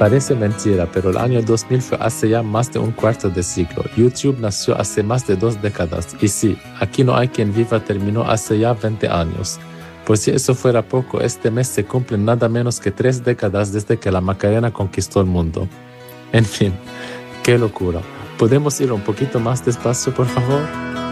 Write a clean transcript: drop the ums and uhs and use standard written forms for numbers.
Parece mentira, pero el año 2000 fue hace ya más de un cuarto de siglo. YouTube nació hace más de 2 décadas. Y sí, Aquí no hay quien viva terminó hace ya 20 años. Por si eso fuera poco, este mes se cumplen nada menos que 3 décadas desde que la Macarena conquistó el mundo. En fin, qué locura. ¿Podemos ir un poquito más despacio, por favor?